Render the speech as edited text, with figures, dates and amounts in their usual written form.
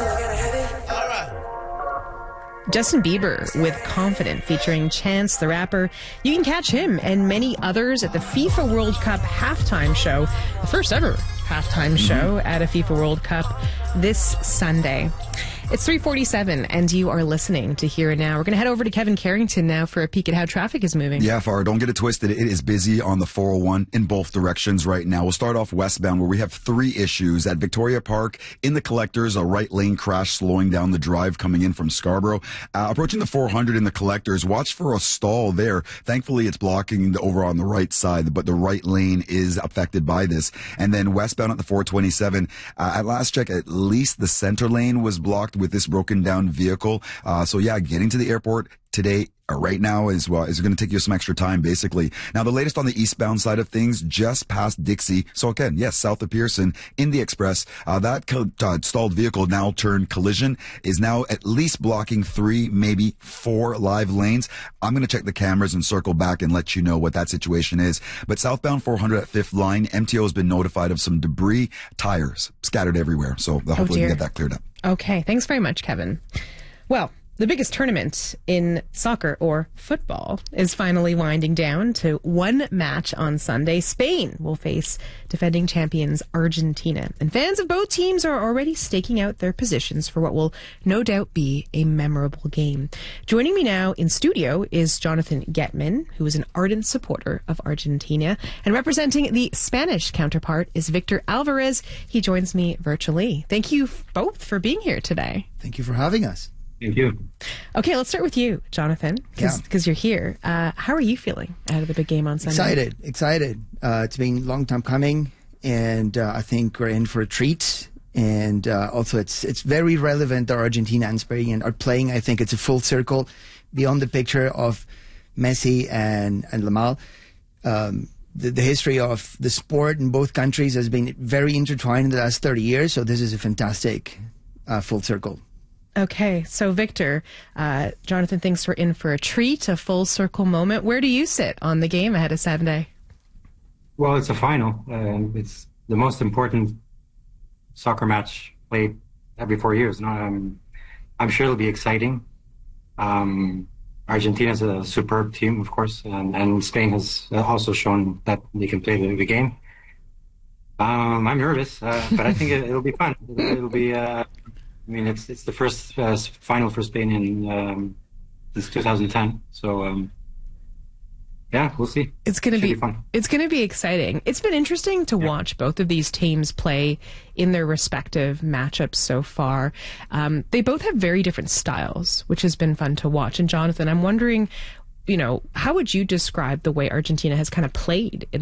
Justin Bieber with Confident featuring Chance the Rapper. You can catch him and many others at the FIFA World Cup halftime show, the first ever halftime show at a FIFA World Cup this Sunday. It's 3:47 and you are listening to Here and Now. We're going to head over to Kevin Carrington now for a peek at how traffic is moving. Yeah, Farah, don't get it twisted. It is busy on the 401 in both directions right now. We'll start off westbound where we have three issues. At Victoria Park, in the collectors, a right lane crash slowing down the drive coming in from Scarborough. Approaching the 400 in the collectors, watch for a stall there. Thankfully, it's blocking over on the right side, but the right lane is affected by this. And then westbound at the 427, at last check, at least the center lane was blocked with this broken down vehicle. So yeah, getting to the airport today right now is going to take you some extra time, basically. Now, the latest on the eastbound side of things, just past Dixie. So again, yes, south of Pearson in the express, that stalled vehicle now turned collision is now at least blocking 3, maybe 4 live lanes. I'm going to check the cameras and circle back and let you know what that situation is. But southbound 400 at 5th line, MTO has been notified of some debris, tires scattered everywhere. So hopefully we can get that cleared up. Okay. Thanks very much, Kevin. Well, the biggest tournament in soccer or football is finally winding down to one match on Sunday. Spain will face defending champions Argentina. And fans of both teams are already staking out their positions for what will no doubt be a memorable game. Joining me now in studio is Jonathan Getman, who is an ardent supporter of Argentina. And representing the Spanish counterpart is Victor Alvarez. He joins me virtually. Thank you both for being here today. Thank you for having us. Thank you. Okay, let's start with you, Jonathan, because you're here. How are you feeling ahead of the big game on Sunday? Excited. It's been a long time coming, and I think we're in for a treat. And also, it's very relevant that Argentina and Spain are playing. I think it's a full circle beyond the picture of Messi and Lamel. The history of the sport in both countries has been very intertwined in the last 30 years, so this is a fantastic full circle. Okay, so Victor, Jonathan thinks we're in for a treat, a full circle moment. Where do you sit on the game ahead of Saturday? Well, it's a final. It's the most important soccer match played every 4 years. I'm sure it'll be exciting. Argentina is a superb team, of course, and Spain has also shown that they can play the game. I'm nervous, but I think it'll be fun. It'll be... it's the first final for Spain in since 2010. So, yeah, we'll see. It's going to be fun. It's going to be exciting. It's been interesting to watch both of these teams play in their respective matchups so far. They both have very different styles, which has been fun to watch. And Jonathan, I'm wondering, how would you describe the way Argentina has kind of played in